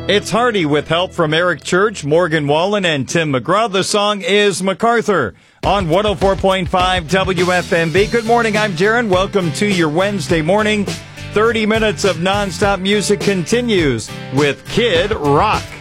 It's Hardy with help from Eric Church, Morgan Wallen, and Tim McGraw. The song is MacArthur on 104.5 WFMB. Good morning, I'm Jaron. Welcome to your Wednesday morning. 30 minutes of nonstop music continues with Kid Rock.